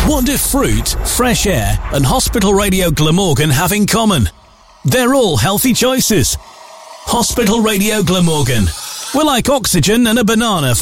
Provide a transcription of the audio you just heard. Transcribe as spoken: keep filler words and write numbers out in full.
What do fruit, fresh air and Hospital Radio Glamorgan have in common? They're all healthy choices. Hospital Radio Glamorgan. We're like oxygen and a banana for